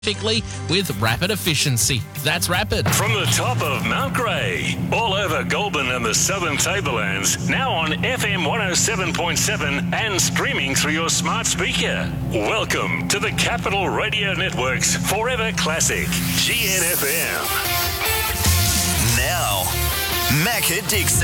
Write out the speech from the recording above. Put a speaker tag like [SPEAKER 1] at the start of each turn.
[SPEAKER 1] with rapid efficiency. That's Rapid.
[SPEAKER 2] From the top of Mount Grey, all over Goulburn and the Southern Tablelands, now on FM 107.7 and streaming through your smart speaker. Welcome to the Capital Radio Network's Forever Classic, GNFM.
[SPEAKER 3] Now, Macca Dixon.